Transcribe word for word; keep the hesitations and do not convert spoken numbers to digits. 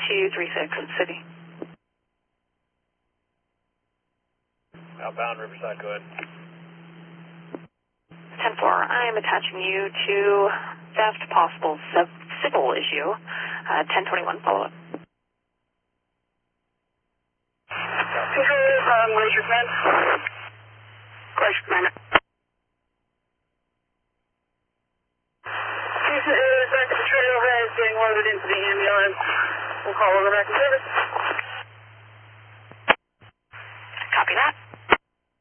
two three six, City. Outbound Riverside, go ahead. ten four, I am attaching you to theft possible civil issue, uh, ten twenty-one, follow up. Control, um, where's your command? Question, Commander. Houston is back to the trailhead, getting loaded into the ambulance. We'll call over back to service.